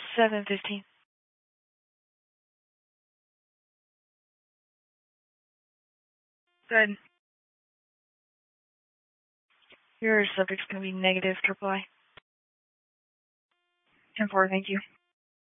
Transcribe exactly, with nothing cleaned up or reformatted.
seven fifteen. Good. Your subject's going to be negative, triple I. ten four, thank you.